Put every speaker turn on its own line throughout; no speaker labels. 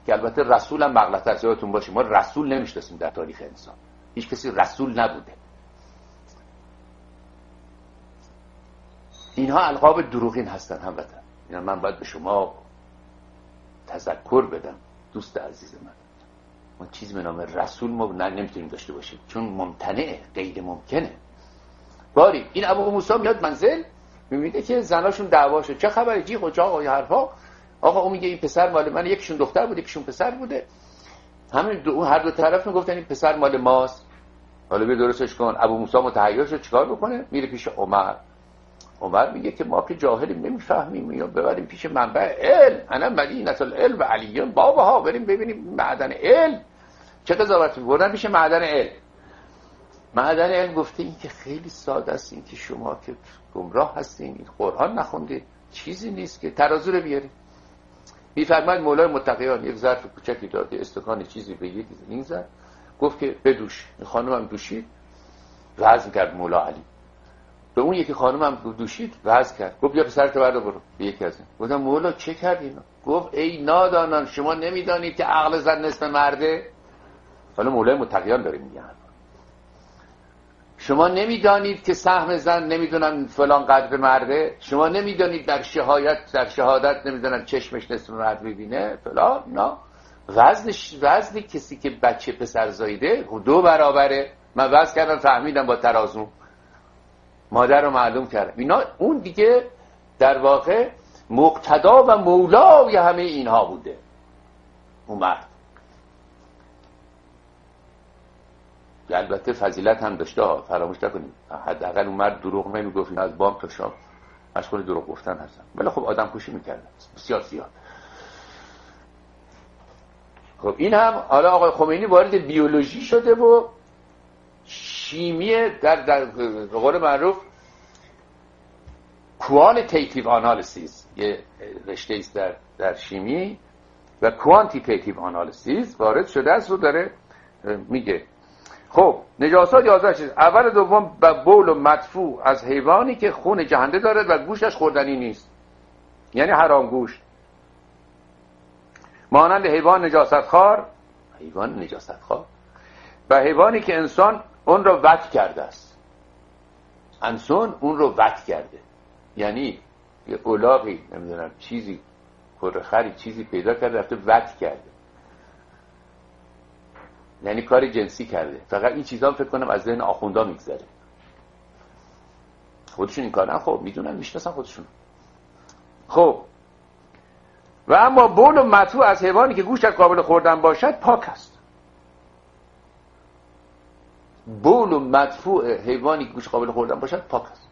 که البته رسول هم مغلطه است. یادتون باشه ما رسول نمیشناسیم در تاریخ انسان، هیچ کسی رسول نبوده. اینها القاب دروغین هستن هموطن. اینا من باید به شما تذکر بدم دوست عزیز من. ما چیزی به نام رسول ما نمیتونیم داشته باشیم چون ممتنعه، غیر ممکنه. باری این ابو موسی میاد منزل میبینه که زناشون دعوا شد، چه خبره جیغ و جاغ و حرفا. آقا اون میگه این پسر مال من، یکیشون دختر بود یکیشون پسر بوده. همین هر دو طرف میگفتن این پسر مال ماست. حالا بیا درستش کن. ابو موسی متحیر شد چیکار بکنه؟ میره پیش عمر. عمر میگه که ما که جاهلیم نمیفهمیم، یا ببریم پیش منبع علم. انا مدینه العلم و علی بابها، بریم ببینیم معدن علم چه قضاوتی بردن پیش معدن علم. معدن علم گفته این که خیلی ساده است، این که شما که گمراه هستین، این قرآن نخوندید، چیزی نیست که ترازو رو بیارید. میفرماید مولای متقیان یک ظرف کوچکی داد، استکان چیزی به یک این زد، گفت که بدوش. این خانم هم دوشید، وزن کرد مولا علی. به اون یکی خانم هم دوشید، وزن کرد. گفت بیا پسرت برو برو به یکی از این. گفتم مولا چه کرد اینا؟ گفت ای نادانان شما نمیدانید که عقل زن نصف مرده؟ حالا مولای متقیان داره میگه شما نمیدانید که سهم زن نمیدونن فلان قدر مرده؟ شما نمیدانید در شهادت نمیدونن چشمش نصف مرد ببینه فلان؟ نه. وزن کسی که بچه پسر زایده 2 برابره. من وزن کردم فهمیدم با ترازو، مادر رو معلوم کردم. اینا اون دیگه در واقع مقتدا و مولای همه اینها بوده اون مرد. البته فضیلت هم داشته، فراموش نکنیم. حداقل اون مرد دروغ نمیگفت، از بام تا شام مشغول دروغ گفتن هستن، ولی خب آدم کشی میکردن بسیار زیاد. خب این هم حالا آقای خمینی وارد بیولوژی شده و شیمی در قول معروف کوالتیتیو آنالیسیس، یه رشته است در شیمی، و کوانتیتیتیو آنالیسیس وارد شده است و داره میگه خب نجاسات 11 چیز. اول دوم بول و مدفوع از حیوانی که خون جهنده دارد و گوشتش خوردنی نیست، یعنی حرام گوشت، مانند حیوان نجاستخوار و حیوانی که انسان اون رو وط کرده است. انسان اون رو وط کرده، یعنی یه الاغی نمیدونم چیزی کرخری چیزی پیدا کرده رفته وط کرده، یعنی کار جنسی کرده. فقط این چیزا فکر کنم از ذهن آخوندا میگذره، خودشون این کارن. خب میدونن، میشناسن خودشون. خب و اما بول و مدفوع از حیوانی که گوشت قابل خوردن باشد پاک است. بول و مدفوع حیوانی که گوشت قابل خوردن باشد پاک است.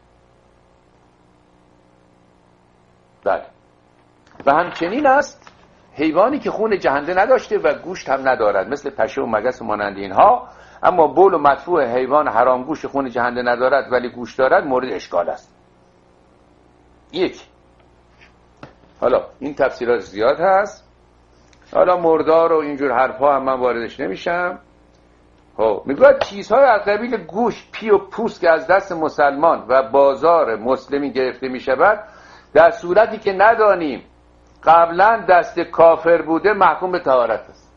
بله. و همچنین است حیوانی که خون جهنده نداشته و گوشت هم ندارد، مثل پشه و مگس و مانند اینها. اما بول و مدفوع حیوان حرام گوشت خون جهنده ندارد ولی گوشت دارد مورد اشکال است. یک. حالا این تفسیرات زیاد هست، حالا مردار و اینجور حرفا هم من واردش نمیشم. خب میگوید چیزهای از قبیل گوشت، پی و پوست که از دست مسلمان و بازار مسلمی گرفته میشود، در صورتی که ندانیم قبلا دست کافر بوده، محکوم به طهارت است.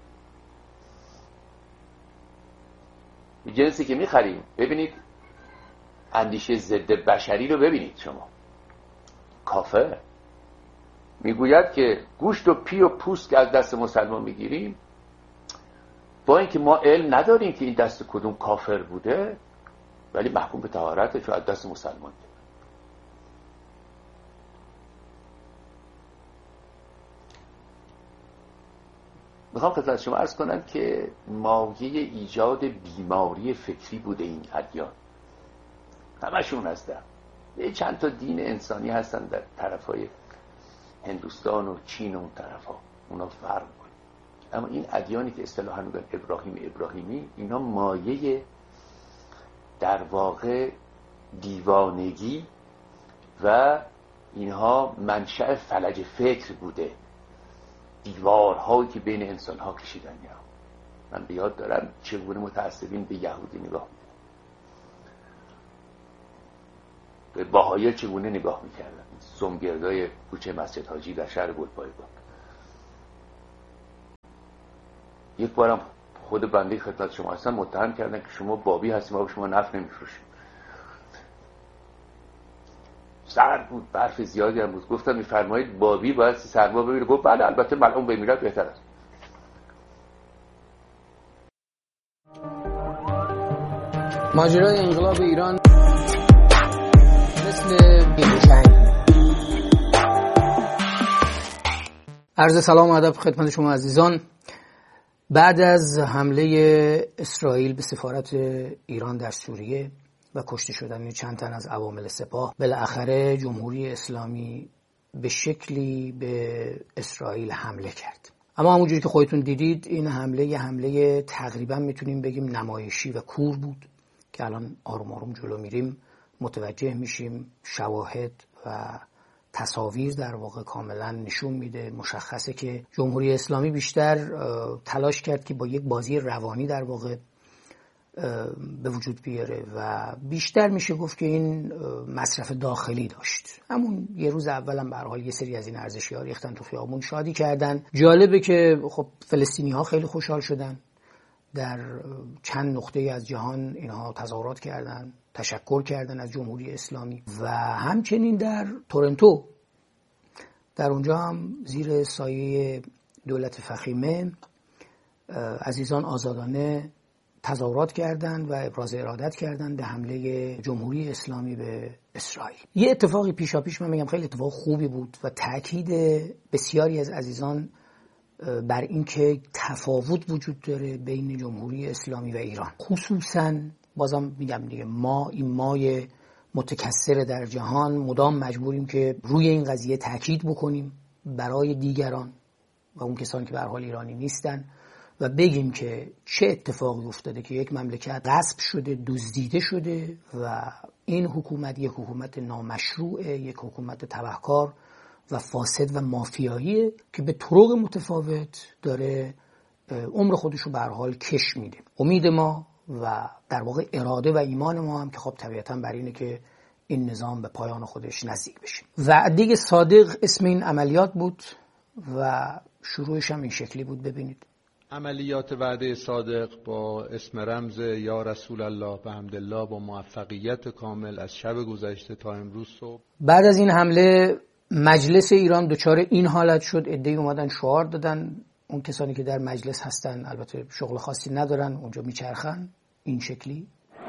جنسی که میخریم، ببینید اندیشه ضد بشری رو ببینید شما. کافر میگوید که گوشت و پی و پوست که از دست مسلمان میگیریم، با اینکه ما علم نداریم که این دست کدوم کافر بوده، ولی محکوم به طهارته چون از دست مسلمان. میخوام خدمت شما عرض کنم که مایه ایجاد بیماری فکری بوده این ادیان. همشون هستن. چند تا دین انسانی هستن در طرفای هندوستان و چین و اون طرفا، اونا فرق کنه. اما این ادیانی که اصطلاحاً میگن ابراهیمی، اینا مایه در واقع دیوانگی و اینها منشأ فلج فکر بوده. دیوارهایی که بین انسان ها کشیدن. یا من به یاد دارم چگونه متعصبین به یهودی نگاه می‌کردن، به باهایی چگونه نگاه می‌کردن، سمگردای کوچه مسجد حاجی در شهر گلپایگان. یک بارم خود بنده خدمت شما هستم متهم کردن که شما بابی هستیم، ما به شما نفت نمیفروشیم. سرد بود، برف زیادی هم بود. گفتم میفرمایید بابی باید سرما بمیره؟ گفت بله البته ملعون بمیرد بهتر است.
ماجرای انقلاب ایران مثل جنگ. عرض سلام و ادب خدمت شما عزیزان. بعد از حمله اسرائیل به سفارت ایران در سوریه و کشته شدن چند تن از عوامل سپاه، بالاخره جمهوری اسلامی به شکلی به اسرائیل حمله کرد. اما همونجوری که خودتون دیدید این حمله تقریبا میتونیم بگیم نمایشی و کور بود که الان آروم آروم جلو میریم متوجه میشیم. شواهد و تصاویر در واقع کاملا نشون میده، مشخصه که جمهوری اسلامی بیشتر تلاش کرد که با یک بازی روانی در واقع به وجود بیاره و بیشتر میشه گفت که این مصرف داخلی داشت. همون یه روز اولم به هر حال یه سری از این ارزشی‌ها ریختن تو خیابون، شادی کردن. جالبه که خب فلسطینی‌ها خیلی خوشحال شدن. در چند نقطه از جهان اینها تظاهرات کردن، تشکر کردن از جمهوری اسلامی و همچنین در تورنتو، در اونجا هم زیر سایه دولت فخیمه عزیزان آزادانه تظاهرات کردند و ابراز ارادت کردند به حمله جمهوری اسلامی به اسرائیل. یه اتفاقی پیشاپیش من میگم خیلی اتفاق خوبی بود و تأکید بسیاری از عزیزان بر این که تفاوت وجود داره بین جمهوری اسلامی و ایران. خصوصاً بازم میگم دیگه این مای متکثر در جهان مدام مجبوریم که روی این قضیه تأکید بکنیم برای دیگران و اون کسانی که به هر حال ایرانی نیستن و بگیم که چه اتفاقی افتاده که یک مملکت غصب شده، دزدیده شده و این حکومت یک حکومت نامشروعه، یک حکومت تبهکار و فاسد و مافیاییه که به طرق متفاوت داره عمر خودش رو به هر حال کش میده. امید ما و در واقع اراده و ایمان ما هم که خب طبیعتاً بر اینه که این نظام به پایان خودش نزدیک بشه. وعده صادق اسم این عملیات بود و شروعش هم این شکلی بود. ببینید
عملیات وعده صادق با اسم رمز یا رسول الله به حمدالله با موفقیت کامل از شب گذشته تا امروز صبح.
بعد از این حمله مجلس ایران دچار این حالت شد، عده‌ای اومدن شعار دادن. اون کسانی که در مجلس هستن البته شغل خاصی ندارن، اونجا میچرخن این شکلی.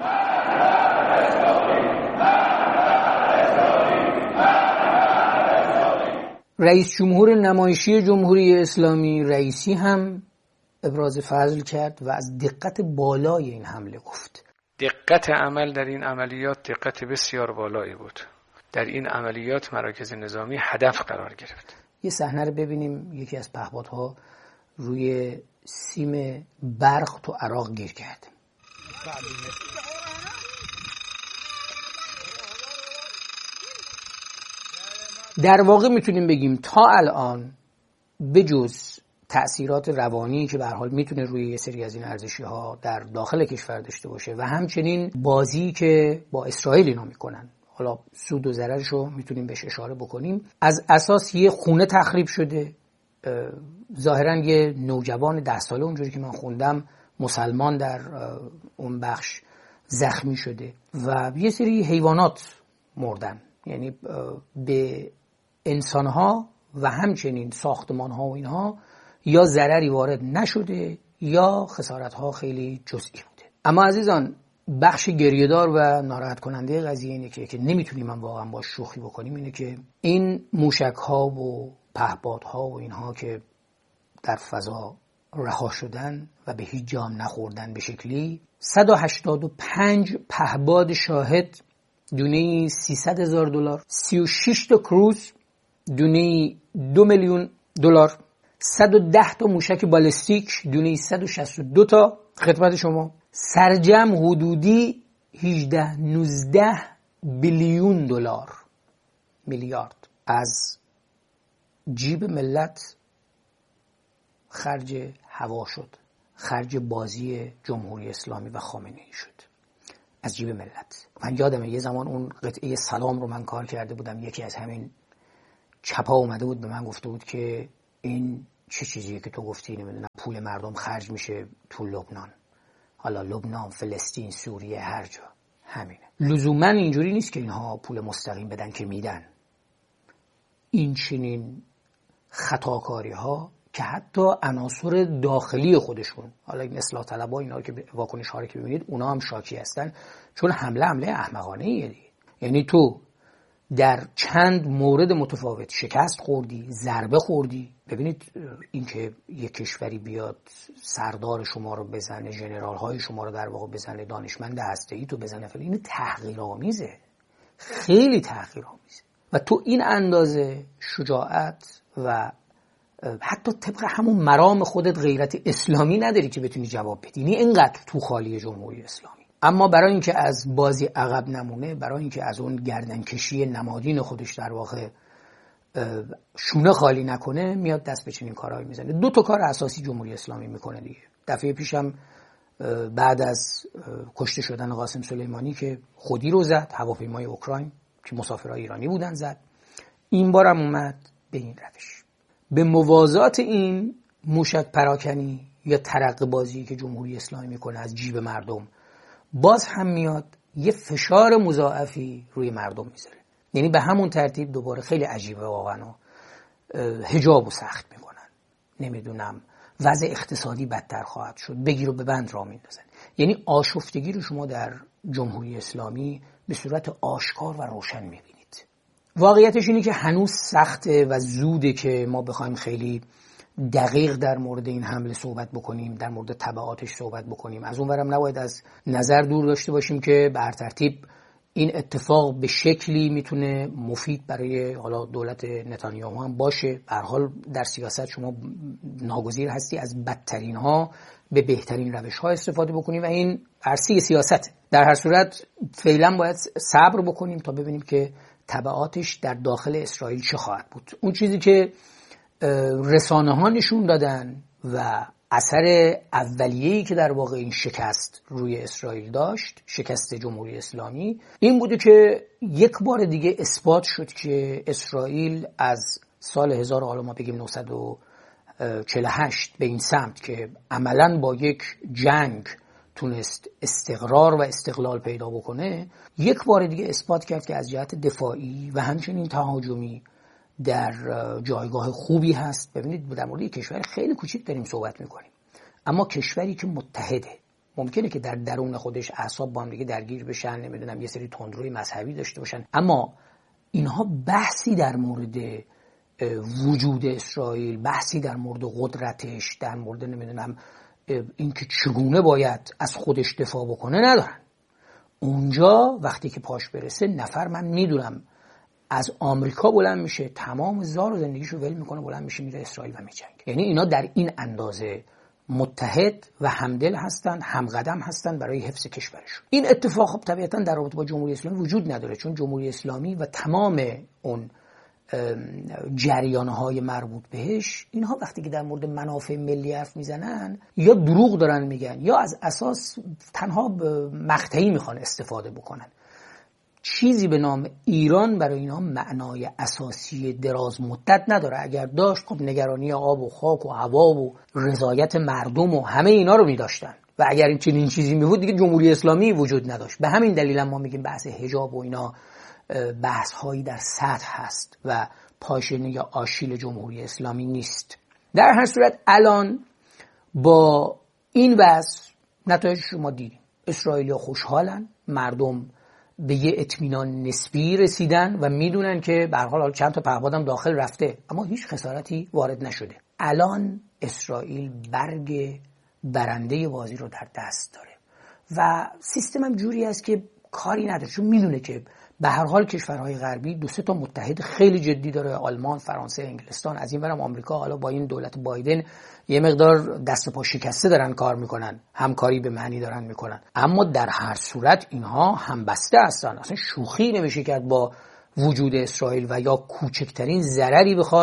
رئیس جمهور نمایشی جمهوری اسلامی رئیسی هم ابراز فضل کرد و از دقت بالای این حمله گفت.
دقت عمل در این عملیات دقت بسیار بالایی بود. در این عملیات مراکز نظامی هدف قرار گرفت.
یه صحنه رو ببینیم. یکی از پهپادها روی سیم برق تو عراق گیر کرد. در واقع میتونیم بگیم تا الان بجز تأثیرات روانی که به هر حال میتونه روی یه سری از این ارزشی‌ها در داخل کشور داشته باشه و همچنین بازی که با اسرائیل اینا میکنن، حالا سود و ضررشو میتونیم بهش اشاره بکنیم. از اساس یه خونه تخریب شده، ظاهرا یه نوجوان 10 ساله اونجوری که من خوندم مسلمان در اون بخش زخمی شده و یه سری حیوانات مردن. یعنی به انسانها و همچنین ساختمانها و اینها یا ضرری وارد نشده یا خسارتها خیلی جزئی بوده. اما عزیزان بخش گریه‌دار و ناراحت کننده قضیه اینه که نمیتونیم من واقعا با شوخی بکنیم، اینه که این موشک‌ها و پهپادها و اینها که در فضا رها شدن و به هیچ جا نخوردن به شکلی 185 پهپاد شاهد دونه $300,000، 36 تا کروز دونه $2,000,000، 110 تا موشک بالستیک دونه 162 تا خدمت شما، سرجم حدودی 18-19 بیلیون دلار، میلیارد از جیب ملت خرج هوا شد، خرج بازی جمهوری اسلامی و خامنه‌ای شد از جیب ملت. من یادمه یه زمان اون قطعه سلام رو من کار کرده بودم، یکی از همین چپا اومده بود به من گفته بود که این چه چیزیه که تو گفتی نمیدونم پول مردم خرج میشه تو لبنان، حالا لبنان، فلسطین، سوریه، هر جا همینه. لزوما اینجوری نیست که اینها پول مستقیم بدن که میدن. این چنین خطاکاری ها که حتی عناصر داخلی خودشون، حالا این اصلاح طلبها اینا که واکنش ها رو که ببینید اونا هم شاکی هستن، چون حمله احمقانه ایه دیگه. یعنی تو در چند مورد متفاوت شکست خوردی، ضربه خوردی. ببینید این که یک کشوری بیاد سردار شما رو بزنه، ژنرال های شما رو در واقع بزنه، دانشمند هسته‌ای تو بزنه، این تحقیرآمیزه، خیلی تحقیرآمیزه. و تو این اندازه شجاعت و حتی طبق همون مرام خودت غیرت اسلامی نداری که بتونی جواب بدی. یعنی اینقدر تو خالی جمهوری اسلامی. اما برای اینکه از بازی عقب نمونه، برای اینکه از اون گردنکشی نمادین خودش در واقع شونه خالی نکنه، میاد دست به چنین کارهایی میزنه. 2 تا کار اساسی جمهوری اسلامی میکنه دیگه. دفعه پیشم بعد از کشته شدن قاسم سلیمانی که خودی رو زد، هواپیمای اوکراین که مسافرای ایرانی بودن زد. این بارم اومد به این روش. به موازات این موشک پراکنی یا ترقه بازی که جمهوری اسلامی میکنه از جیب مردم، باز هم میاد یه فشار مضاعفی روی مردم میذاره. یعنی به همون ترتیب دوباره خیلی عجیبه واقعا، حجابو سخت میکنن، نمیدونم وضع اقتصادی بدتر خواهد شد، بگیر و ببند را میندازن. یعنی آشفتگی رو شما در جمهوری اسلامی به صورت آشکار و روشن میبینید. واقعیتش اینه که هنوز سخته و زوده که ما بخوایم خیلی دقیق در مورد این حمله صحبت بکنیم، در مورد تبعاتش صحبت بکنیم. از اونورم نباید از نظر دور داشته باشیم که به هر ترتیب این اتفاق به شکلی میتونه مفید برای حالا دولت نتانیاهو هم باشه. به هر حال در سیاست شما ناگزیر هستی از بدترین ها به بهترین روش ها استفاده بکنیم و این عرصه سیاسته. در هر صورت فعلا باید صبر بکنیم تا ببینیم که تبعاتش در داخل اسرائیل چه خواهد بود. اون چیزی که رسانه ها نشون دادن و اثر اولیه‌ای که در واقع این شکست روی اسرائیل داشت، شکست جمهوری اسلامی، این بوده که یک بار دیگه اثبات شد که اسرائیل از سال 1948 به این سمت که عملاً با یک جنگ تونست استقرار و استقلال پیدا بکنه، یک بار دیگه اثبات کرد که از جهت دفاعی و همچنین تهاجمی در جایگاه خوبی هست. ببینید در مورد یک کشور خیلی کوچیک داریم صحبت میکنیم، اما کشوری که متحده. ممکنه که در درون خودش اعصاب با هم دیگه درگیر بشن، نمیدونم یه سری تندروی مذهبی داشته باشن، اما اینها بحثی در مورد وجود اسرائیل، بحثی در مورد قدرتش، در مورد نمیدونم اینکه چگونه باید از خودش دفاع بکنه ندارن. اونجا وقتی که پاش برسه نفر، من میدونم، از آمریکا بلند میشه، تمام زار و زندگیشو ول میکنه، بلند میشه میره اسرائیل و میجنگه. یعنی اینا در این اندازه متحد و همدل هستن، همقدم هستن برای حفظ کشورشون. این اتفاق طبیعتا در رابطه با جمهوری اسلامی وجود نداره، چون جمهوری اسلامی و تمام اون جریانهای مربوط بهش، اینها وقتی که در مورد منافع ملی حرف میزنن یا دروغ دارن میگن یا از اساس تنها مقطعی میخوان استفاده بکنن. چیزی به نام ایران برای اینا معنای اساسی دراز مدت نداره. اگر داشت خب نگرانی آب و خاک و هوا و رضایت مردم و همه اینا رو می‌داشتن و اگر این چنین چیزی می‌بود دیگه جمهوری اسلامی وجود نداشت. به همین دلیل ما میگیم بحث حجاب و اینا بحث‌هایی در سطح هست و پاشنه یا آشیل جمهوری اسلامی نیست. در هر صورت الان با این بحث نتایج شما دیدیم. اسرائیلی‌ها خوشحالن، مردم به یه اطمینان نسبی رسیدن و میدونن که به هر حال چند تا پهپادم داخل رفته اما هیچ خسارتی وارد نشده. الان اسرائیل برگ برنده بازی رو در دست داره و سیستم هم جوری است که کاری نداره، چون میدونه که به هر حال کشورهای غربی 2-3 تا متحد خیلی جدی داره، آلمان، فرانسه، انگلستان، از این برم آمریکا. حالا با این دولت بایدن یه مقدار دست و پا شکسته دارن کار میکنن، همکاری به معنی دارن میکنن، اما در هر صورت اینها همبسته هستن. اصلا شوخی نمیشه کرد با وجود اسرائیل و یا کوچکترین ضرری بخواد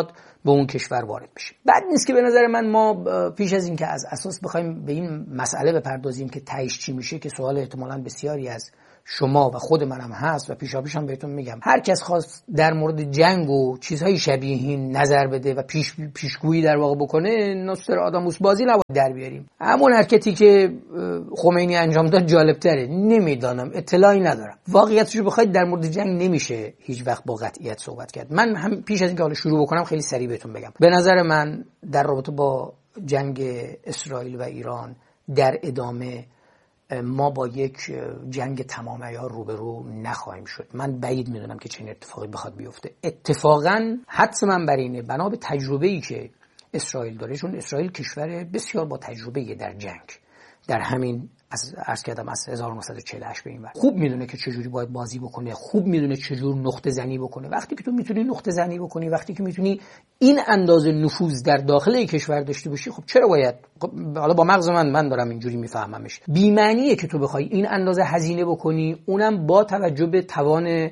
به اون کشور وارد بشه. بعد نیست که به نظر من ما پیش از این که از اساس بخوایم به این مسئله بپردازیم که تهش چی میشه، که سوال احتمالاً بسیاری از شما و خود منم هست و پیشاپیش هم بهتون میگم، هر کس خواست در مورد جنگ و چیزهای شبیه این نظر بده و پیشگویی در واقع بکنه، نوستراداموس بازی نباید در بیاریم. همون حرکتی که خمینی انجام داد جالب‌تره. نمیدانم، اطلاعی ندارم. واقعیتش رو بخواید در مورد جنگ نمیشه هیچ وقت با قطعیت صحبت کرد. من هم پیش از اینکه حالا شروع بکنم خیلی سریع بهتون بگم، به نظر من در رابطه با جنگ اسرائیل و ایران در ادامه ما با یک جنگ تمام عیار روبرو نخواهیم شد. من بعید میدونم که چنین اتفاقی بخواد بیفته. اتفاقا حدس من بر اینه، بنا به تجربه‌ای که اسرائیل داره، چون اسرائیل کشور بسیار با تجربه در جنگ، در همین عرض کردم از 1948 به این ور خوب میدونه که چجوری باید بازی بکنه، خوب میدونه چجور نقطه زنی بکنه. وقتی که تو میتونی نقطه زنی بکنی، وقتی که میتونی این اندازه نفوذ در داخل کشور داشته باشی، خب چرا باید، حالا با مغز من دارم اینجوری میفهممش، بی معنیه که تو بخوای این اندازه هزینه بکنی، اونم با توجه به توان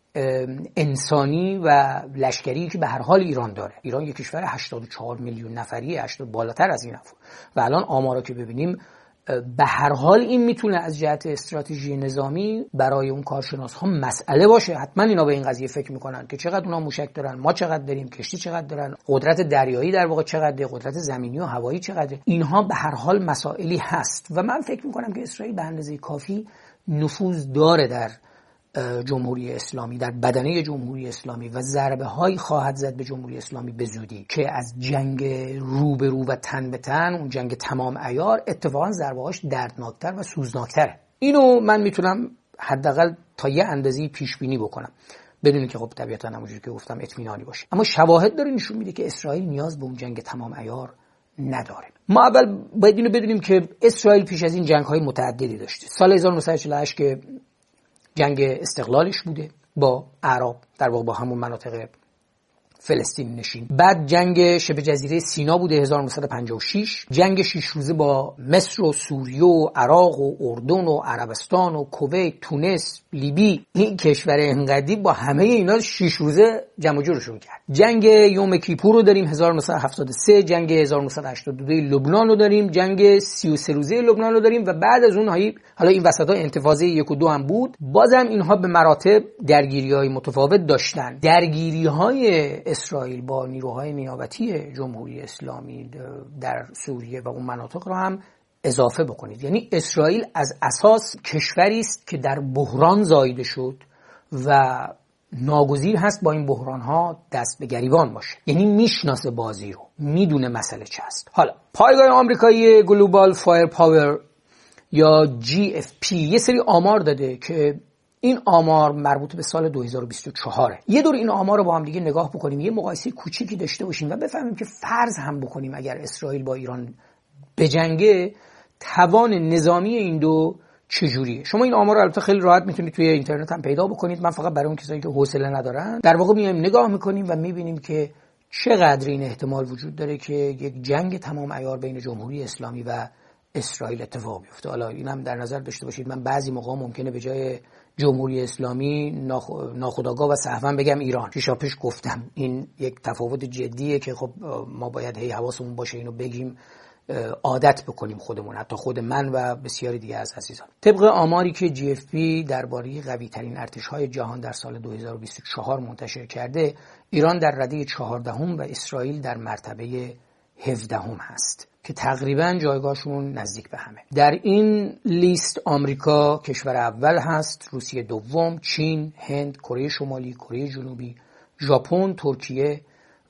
انسانی و لشکری که به هر حال ایران داره. ایران یک کشور 84 میلیون نفریه، 80 بالاتر از این افراد، و الان آمارا که ببینیم به هر حال این میتونه از جهت استراتژی نظامی برای اون کارشناس ها مسئله باشه. حتما اینا به این قضیه فکر میکنن که چقدر اونا موشک دارن، ما چقدر داریم، کشتی چقدر دارن، قدرت دریایی در واقع چقدره، قدرت زمینی و هوایی چقدره. اینها به هر حال مسائلی هست و من فکر میکنم که اسرائیل به اندازه کافی نفوذ داره در جمهوری اسلامی، در بدنه جمهوری اسلامی، و ضربه هایی خواهد زد به جمهوری اسلامی به زودی که از جنگ رو به رو و تن به تن، اون جنگ تمام عیار، اتفاقا ضربه هاش دردناکتر و سوزناکتره. اینو من میتونم حداقل تا یه اندازه‌ای پیش بینی بکنم، بدون که خب طبیعتا همونجوری که گفتم اطمینانی باشه. اما شواهد داره نشون میده که اسرائیل نیاز به اون جنگ تمام عیار نداره. ما اول باید اینو بدونیم که اسرائیل پیش از این جنگ‌های متعددی داشته. سال 1948 که جنگ استقلالش بوده با اعراب، در واقع با همون مناطق فلسطین نشین. بعد جنگ شبه جزیره سینا بوده 1956، جنگ 6 روزه با مصر و سوریه و عراق و اردن و عربستان و کویت، تونس، لیبی. این کشور انقدی با همه اینا 6 روزه جمع جورشون کرد. جنگ یوم کیپور رو داریم 1973، جنگ 1982 لبنان رو داریم، جنگ 33 روزه لبنان رو داریم، و بعد از اون حالا این وسطا انتفاضه 1 و 2 هم بود. بازم اینها به مراتب درگیری‌های متفاوت داشتن. درگیری‌های اسرائیل با نیروهای نیابتی جمهوری اسلامی در سوریه و اون مناطق رو هم اضافه بکنید. یعنی اسرائیل از اساس کشوری است که در بحران زایده شد و ناگزیر هست با این بحران‌ها دست به گریبان باشه. یعنی میشناسه بازی رو، میدونه مسئله چه است. حالا پایگاه آمریکایی گلوبال فایر پاور یا GFP یه سری آمار داده که این آمار مربوط به سال 2024. یه دور این آمار رو با هم دیگه نگاه بکنیم، یه مقایسه کوچیکی داشته باشیم و بفهمیم که فرض هم بکنیم اگر اسرائیل با ایران بجنگه، توان نظامی این دو چجوریه. شما این آمار رو البته خیلی راحت میتونید توی اینترنت هم پیدا بکنید. من فقط برای اون کسایی که حوصله ندارن در واقع میایم نگاه میکنیم و میبینیم که چقدر این احتمال وجود داره که یک جنگ تمام عیار بین جمهوری اسلامی و اسرائیل اتفاق بیفته. حالا اینم در نظر داشته باشید من بعضی موقع ممکنه به جای جمهوری اسلامی ناخودآگاه و سهوا بگم ایران. پیشاپیش گفتم این یک تفاوت جدیه که خب ما باید حواسمون باشه اینو بگیم، عادت بکنیم خودمون، حتی خود من و بسیاری دیگه از عزیزان. طبق آماری که GFP درباره قوی ترین ارتش‌های جهان در سال 2024 منتشر کرده، ایران در رده 14 و اسرائیل در مرتبه 17 هست که تقریبا جایگاهشون نزدیک به همه. در این لیست آمریکا کشور اول هست، روسیه دوم، چین، هند، کره شمالی، کره جنوبی، ژاپن، ترکیه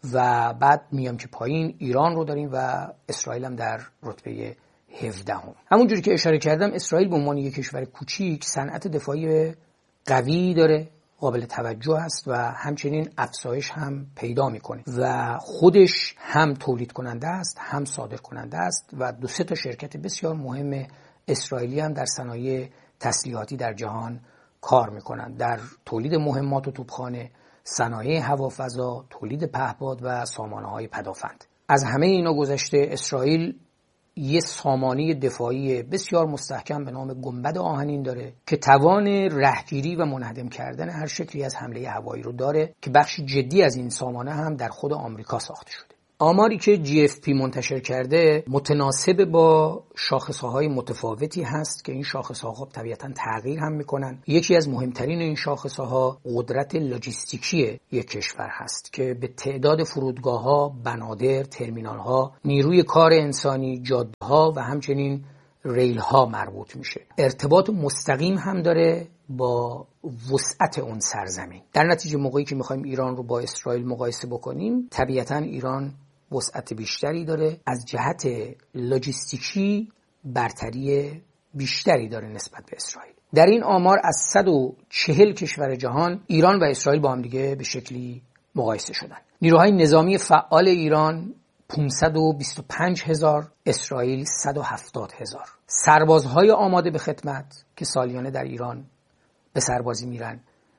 و بعد میام که پایین ایران رو داریم و اسرائیل هم در رتبه 17. همونجوری که اشاره کردم اسرائیل به عنوان یک کشور کوچیک صنعت دفاعی قوی داره، قابل توجه است و همچنین افزایش هم پیدا میکنه و خودش هم تولید کننده است هم صادر کننده است و 2-3 تا شرکت بسیار مهم اسرائیلی هم در صنایع تسلیحاتی در جهان کار میکنند، در تولید مهمات و توپخانه، صنایع هوافضا، تولید پهپاد و سامانه‌های پدافند. از همه اینا گذشته اسرائیل یه سامانه دفاعی بسیار مستحکم به نام گنبد آهنین داره که توان رهگیری و منهدم کردن هر شکلی از حمله هوایی رو داره که بخش جدی از این سامانه هم در خود آمریکا ساخته شده. آماری که GFP منتشر کرده متناسب با شاخصه‌های متفاوتی هست که این شاخصه‌ها طبیعتاً تغییر هم میکنن. یکی از مهمترین این شاخصه‌ها قدرت لوجستیکی یک کشور هست که به تعداد فرودگاه‌ها، بنادر، ترمینال‌ها، نیروی کار انسانی، جاده‌ها و همچنین ریل‌ها مربوط میشه. ارتباط مستقیم هم داره با وسعت اون سرزمین. در نتیجه موقعی که میخوایم ایران رو با اسرائیل مقایسه بکنیم، طبیعتاً ایران وسعت بیشتری داره، از جهت لوجستیکی برتری بیشتری داره نسبت به اسرائیل. در این آمار از 140 کشور جهان ایران و اسرائیل با هم دیگه به شکلی مقایسه شدن. نیروهای نظامی فعال ایران 525,000، اسرائیل 170,000. سربازهای آماده به خدمت که سالیانه در ایران به سربازی میرن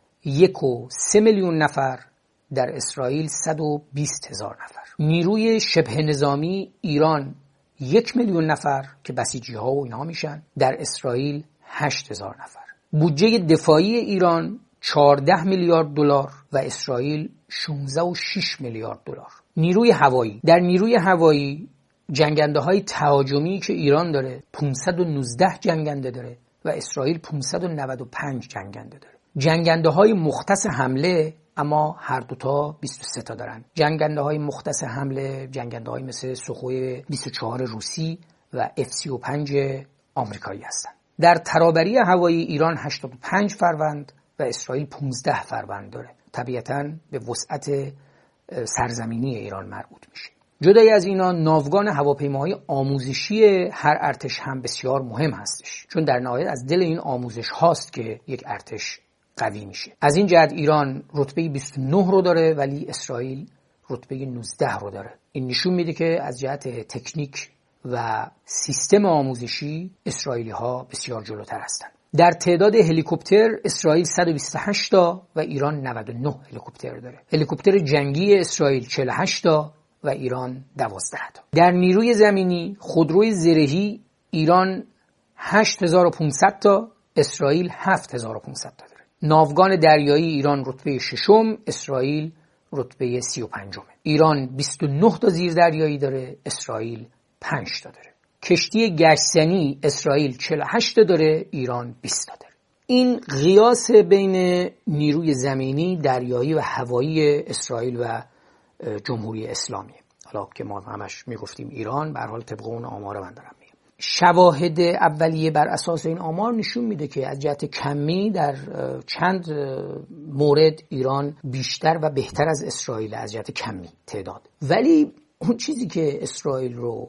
1.3 میلیون نفر، در اسرائیل 120,000 نفر. نیروی شبه نظامی ایران 1 میلیون نفر که بسیجی ها و اینها میشن، در اسرائیل 8,000 نفر. بودجه دفاعی ایران 14 میلیارد دلار و اسرائیل 16.6 میلیارد دلار. نیروی هوایی، در نیروی هوایی جنگنده های تهاجمی که ایران داره 519 جنگنده داره و اسرائیل 595 جنگنده داره. جنگنده های مختص حمله اما هر دوتا 23 تا دارن. جنگنده های مختص حمله جنگنده های مثل سوخوی 24 روسی و F-35 آمریکایی هستن. در ترابری هوایی ایران 85 فروند و اسرائیل 15 فروند داره. طبیعتاً به وسعت سرزمینی ایران مربوط میشه. جدای از اینا ناوگان هواپیماهای آموزشی هر ارتش هم بسیار مهم هستش، چون در نهایت از دل این آموزش هاست که یک ارتش قوی میشه. از این جهت ایران رتبه 29 رو داره ولی اسرائیل رتبه 19 رو داره. این نشون میده که از جهت تکنیک و سیستم آموزشی اسرائیلی ها بسیار جلوتر هستن. در تعداد هلیکوپتر اسرائیل 128 تا و ایران 99 هلیکوپتر داره. هلیکوپتر جنگی اسرائیل 48 تا و ایران 12 تا. در نیروی زمینی خودروی زرهی ایران 8500 تا، اسرائیل 7500 تا داره. ناوگان دریایی ایران رتبه 6، اسرائیل رتبه 35. ایران 29 تا زیردریایی داره، اسرائیل 5 تا داره. کشتی گشتزنی اسرائیل 48 تا داره، ایران 20 تا داره. این قیاس بین نیروی زمینی، دریایی و هوایی اسرائیل و جمهوری اسلامی. حالا که ما همش میگفتیم ایران، به هر حال طبق اون آمار من دارم میگم. شواهد اولیه بر اساس این آمار نشون میده که از جهت کمی در چند مورد ایران بیشتر و بهتر از اسرائیل از جهت کمی تعداد. ولی اون چیزی که اسرائیل رو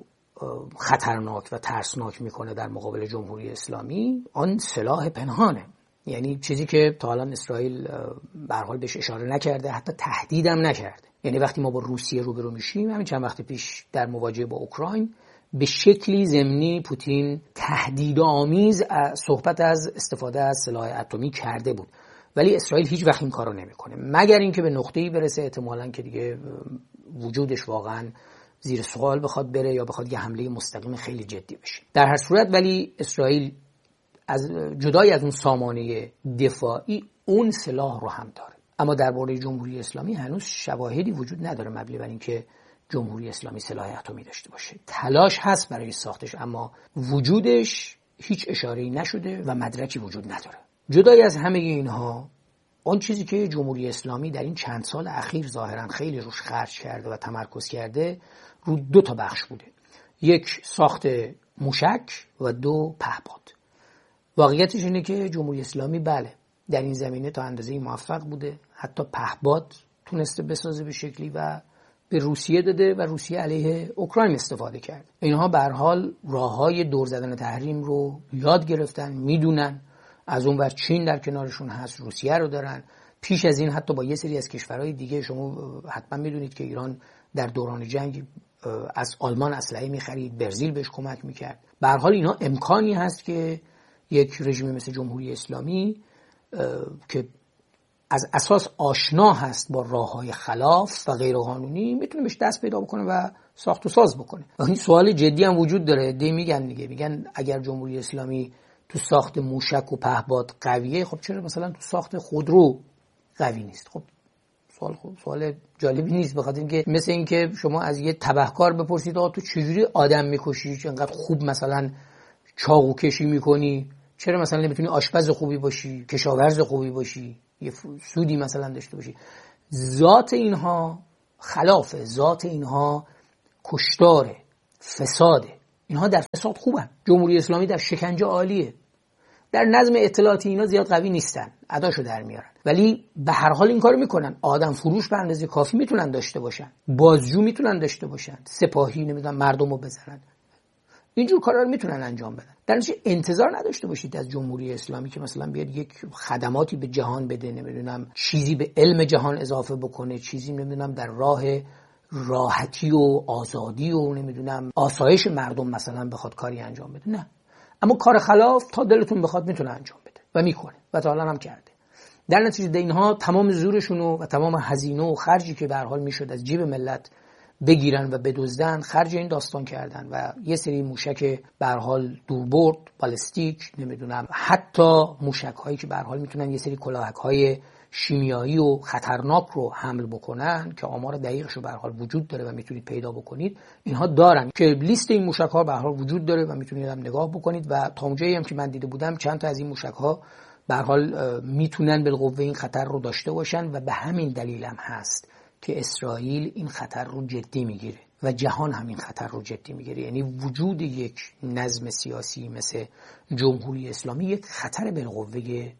خطرناک و ترسناک میکنه در مقابل جمهوری اسلامی، آن سلاح پنهانه. یعنی چیزی که تا الان اسرائیل به هر حال بهش اشاره نکرده، حتی تهدیدم نکرده. یعنی وقتی ما با روسیه روبرو میشیم، همین چند وقت پیش در مواجهه با اوکراین، به شکلی ضمنی پوتین تهدیدآمیز صحبت از استفاده از سلاح اتمی کرده بود، ولی اسرائیل هیچ وقت این کارو نمیکنه، مگر اینکه به نقطه‌ای برسه احتمالاً که دیگه وجودش واقعاً زیر سوال بخواد بره یا بخواد یه حمله مستقیم خیلی جدی بشه. در هر صورت ولی اسرائیل از جدای از اون سامانه دفاعی اون سلاح رو هم داره. اما درباره جمهوری اسلامی هنوز شواهدی وجود نداره مبنی بر اینکه جمهوری اسلامی سلاح اتمی داشته باشه. تلاش هست برای ساختش، اما وجودش هیچ اشاره‌ای نشده و مدرکی وجود نداره. جدای از همه اینها، اون چیزی که جمهوری اسلامی در این چند سال اخیر ظاهراً خیلی روش خرج کرده و تمرکز کرده، رو 2 تا بخش بوده. یک، ساخت موشک و 2، پهپاد. واقعیتش اینه که جمهوری اسلامی بله در این زمینه تا اندازه‌ای موفق بوده، حتی پهپاد تونسته بسازه به شکلی و به روسیه داده و روسیه علیه اوکراین استفاده کرد. اینها به هر حال راههای دور زدن تحریم رو یاد گرفتن، میدونن. از اون ور چین در کنارشون هست، روسیه رو دارن. پیش از این حتی با یه سری از کشورهای دیگه، شما حتما میدونید که ایران در دوران جنگ از آلمان اسلحه می‌خرید، برزیل بهش کمک می‌کرد. به هر حال اینا امکانی هست که یک رژیم مثل جمهوری اسلامی که از اساس آشنا هست با راه‌های خلاف و غیرقانونی، میتونه بهش دست پیدا بکنه و ساخت و ساز بکنه. این سوال جدی هم وجود داره. میگن اگر جمهوری اسلامی تو ساخت موشک و پهپاد قویه، خب چرا مثلا تو ساخت خودرو قوی نیست؟ خب سوال جالبی نیست، بخاطر اینکه مثل اینکه شما از یه تبهکار بپرسید آقا تو چجوری آدم میکشی، انقدر خوب مثلا چاقو کشی میکنی، چرا مثلا نمیتونی آشپز خوبی باشی، کشاورز خوبی باشی، یه سودی مثلا داشته باشی؟ ذات اینها خلافه، ذات اینها کشتاره، فساده. اینها در فساد خوبن. جمهوری اسلامی در شکنجه عالیه. در نظم اطلاعاتی اینا زیاد قوی نیستن، اداشو در میارن، ولی به هر حال این کارو میکنن. آدم فروش به اندازه کافی میتونن داشته باشن، بازجو میتونن داشته باشن، سپاهی نمیدونم مردمو بزنن، اینجور کارا رو میتونن انجام بدن. در نتیجه انتظار نداشته باشید از جمهوری اسلامی که مثلا بیاد یک خدماتی به جهان بده، نمیدونم چیزی به علم جهان اضافه بکنه، چیزی نمیدونم در راه راحتی و آزادی و نمیدونم آسایش مردم مثلا بخواد کاری انجام بده. نه، اما کار خلاف تا دلتون بخواد میتونه انجام بده و میکنه و تا الان هم کرده. در نتیجه اینها تمام زورشونو و تمام هزینه و خرجی که به هر حال میشد از جیب ملت بگیرن و بدزدن خرج این داستان کردن و یه سری موشک به هر حال دوربرد، بالستیک، نمیدونم حتی موشک هایی که به هر حال میتونن یه سری کلاهک های شیمیایی و خطرناک رو حمل بکنن که آمار دقیقش رو به هر حال وجود داره و میتونید پیدا بکنید. اینها دارن که لیست این موشک ها به هر حال وجود داره و میتونید هم نگاه بکنید و تا اونجایی هم که من دیده بودم چند تا از این موشک ها به هر حال میتونن بالقوه این خطر رو داشته باشن و به همین دلیل هم هست که اسرائیل این خطر رو جدی میگیره و جهان هم این خطر رو جدی میگیره. یعنی وجود یک نظم سیاسی مثل جمهوری اسلامی یک خطر بالقوه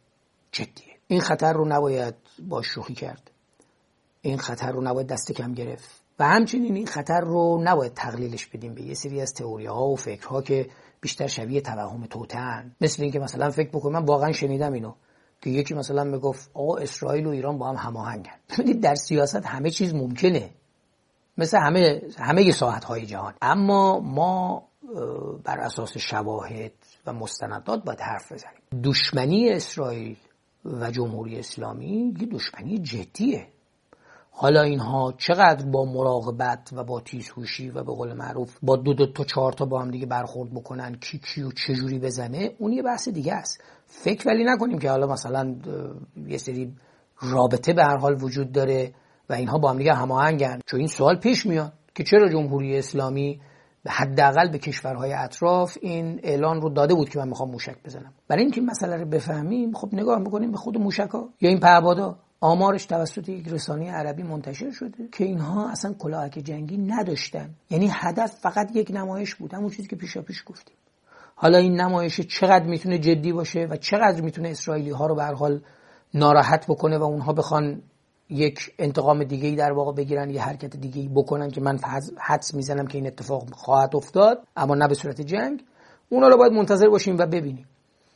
جدیه. این خطر رو نباید با شوخی کرد، این خطر رو نباید دست کم گرفت و همچنین این خطر رو نباید تقلیلش بدیم به یه سری از تئوری‌ها و فکرها که بیشتر شبیه توهم توطئه‌اند. مثل اینکه مثلا فکر بکنم، من واقعا شنیدم اینو که یکی مثلا میگفت آقا اسرائیل و ایران با هم هماهنگن. ببینید در سیاست همه چیز ممکنه، مثل همه ساحت‌های جهان، اما ما بر اساس شواهد و مستندات باید حرف بزنیم. دشمنی اسرائیل و جمهوری اسلامی یه دشمنی جدیه. حالا اینها چقدر با مراقبت و با تیزهوشی و به قول معروف با دو تا چهار تا با هم دیگه برخورد بکنن، کی کیو چجوری بزنه، اون یه بحث دیگه است. فکر ولی نکنیم که حالا مثلا یه سری رابطه به هر حال وجود داره و اینها با هم دیگه هماهنگن. چون این سوال پیش میاد که چرا جمهوری اسلامی به حداقل به کشورهای اطراف این اعلان رو داده بود که من میخوام موشک بزنم. برای اینکه مسئله رو بفهمیم خب نگاه میکنیم به خود موشک‌ها یا این پهپادها. آمارش توسط یک رسانه عربی منتشر شده که اینها اصلا کلاهک جنگی نداشتن، یعنی هدف فقط یک نمایش بود، همون چیزی که پیشاپیش گفتیم. حالا این نمایش چقدر میتونه جدی باشه و چقدر میتونه اسرائیلی ها رو به هر حال ناراحت بکنه و اونها بخوان یک انتقام دیگه‌ای در واقع بگیرن، یه حرکت دیگه‌ای بکنن که من حدس میزنم که این اتفاق خواهد افتاد، اما نه به صورت جنگ. اونا رو باید منتظر باشیم و ببینیم.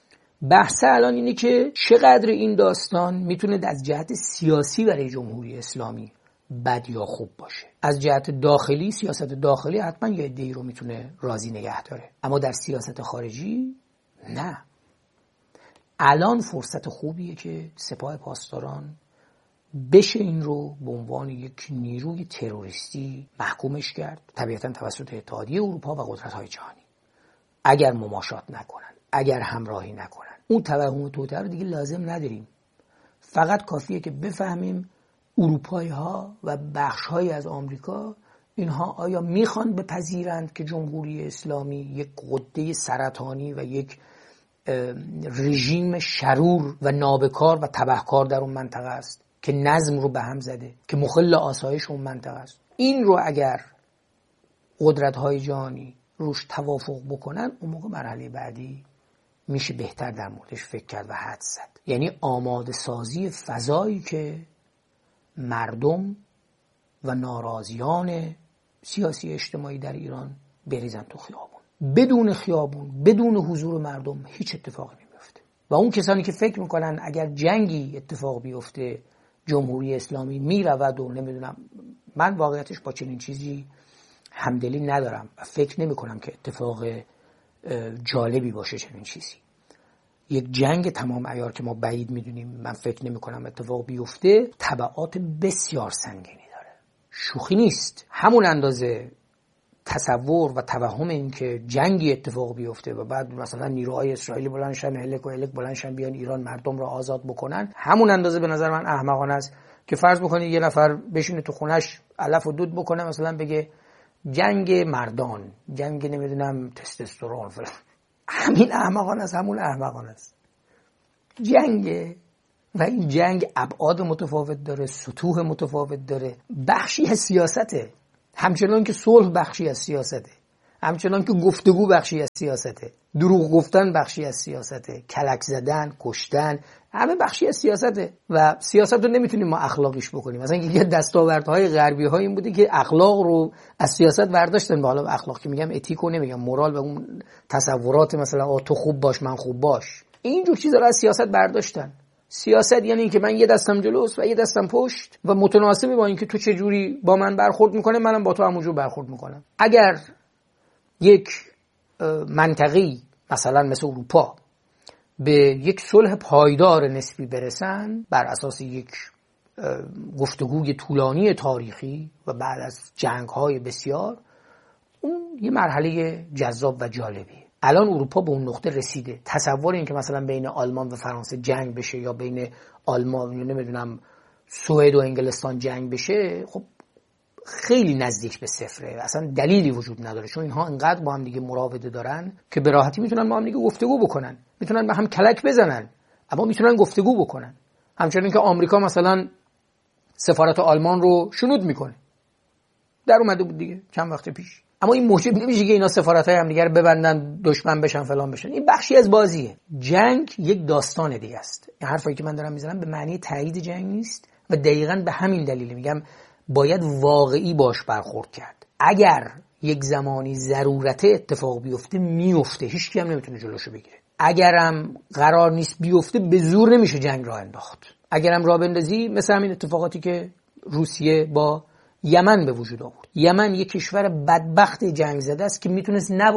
بحث الان اینه که چقدر این داستان میتونه از جهت سیاسی برای جمهوری اسلامی بد یا خوب باشه. از جهت داخلی، سیاست داخلی حتما یه عده‌ای رو میتونه راضی نگه داره، اما در سیاست خارجی نه. الان فرصت خوبیه که سپاه پاسداران بشه این رو به عنوان یک نیروی تروریستی محکومش کرد، طبیعتا توسط اتحادیه اروپا و قدرت‌های جهانی. اگر مماشات نکنن، اگر همراهی نکنن، اون توهم توطئه رو دیگه لازم نداریم. فقط کافیه که بفهمیم اروپایی‌ها و بخش‌هایی از آمریکا اینها آیا میخوان بپذیرند که جمهوری اسلامی یک غده سرطانی و یک رژیم شرور و نابکار و تبهکار در اون منطقه است که نظم رو به هم زده، که مخل آسایش اون منطقه است. این رو اگر قدرت‌های جهانی روش توافق بکنن، اون موقع مرحله بعدی میشه بهتر در موردش فکر کرد و حدس زد. یعنی آماده سازی فضایی که مردم و ناراضیان سیاسی اجتماعی در ایران بریزن تو خیابون. بدون خیابون، بدون حضور مردم هیچ اتفاقی نمیفته. و اون کسانی که فکر میکنن اگر جنگی اتفاق بیفته جمهوری اسلامی میرود و نمیدونم، من واقعیتش با چنین چیزی همدلی ندارم و فکر نمی کنم که اتفاق جالبی باشه چنین چیزی. یک جنگ تمام عیار که ما بعید میدونیم، من فکر نمی کنم اتفاق بیفته، تبعات بسیار سنگینی داره، شوخی نیست. همون اندازه تصور و توهم این که جنگی اتفاق بیفته و بعد مثلا نیروهای اسرائیلی بلندشن هلک بلندشن بیان ایران مردم را آزاد بکنن، همون اندازه به نظر من احمقانه است که فرض بکنید یه نفر بشینه تو خونش علف و دود بکنه، مثلا بگه جنگ مردان، جنگ نمیدونم تستوسترون فلان. همین احمقانه است، همون احمقانه است. جنگ و این جنگ ابعاد متفاوت داره، سطوح متفاوت داره، بخشی از سیاسته. همچنان که صلح بخشی از سیاسته، همچنان که گفتگو بخشی از سیاسته، دروغ گفتن بخشی از سیاسته، کلک زدن، کشتن، همه بخشی از سیاسته. و سیاست رو نمیتونیم ما اخلاقیش بکنیم. مثلا یکی از دستاوردهای غربی ها این بوده که اخلاق رو از سیاست برداشتن. حالا اخلاق که میگم اتیکو نمیگم، مورال و اون تصورات مثلا تو خوب باش من خوب باش، اینجور چیزا رو از سیاست برداشتن. سیاست یعنی این که من یه دستم جلوست و یه دستم پشت و متناسب با اینکه تو چه جوری با من برخورد میکنه منم با تو همونجور برخورد میکنم. اگر یک منطقی مثلا مثل اروپا به یک صلح پایدار نسبی برسن بر اساس یک گفتگوی طولانی تاریخی و بعد از جنگ‌های بسیار، اون یه مرحله جذاب و جالبیه. الان اروپا به اون نقطه رسیده. تصور این که مثلا بین آلمان و فرانسه جنگ بشه یا بین آلمان نمیدونم سوئد و انگلستان جنگ بشه، خب خیلی نزدیک به صفره. اصلا دلیلی وجود نداره، چون اینها انقدر با هم دیگه مراوده دارن که به راحتی میتونن با هم دیگه گفتگو بکنن، میتونن به هم کلک بزنن، اما میتونن گفتگو بکنن. همچنین که آمریکا مثلا سفارت آلمان رو شنود میکنه، در اومده بود دیگه چند وقت پیش. اما این موجب نمیشه که اینا سفارت‌های هم دیگه رو ببندن، دشمن بشن، فلان بشن. این بخشی از بازیه. جنگ یک داستان دیگه است. این حرفایی که من دارم میزنم به معنی تایید جنگ نیست و دقیقاً به همین دلیل میگم باید واقعی باش برخورد کرد. اگر یک زمانی ضرورت اتفاق بیفته میفته، هیچ کی هم نمیتونه جلوشو بگیره. اگرم قرار نیست بیفته به زور نمیشه جنگ راه انداخت. اگرم راه بندازی مثل همین اتفاقاتی که روسیه با یمن به وجود آورد. یمن یک کشور بدبخت جنگ زده است که میتونست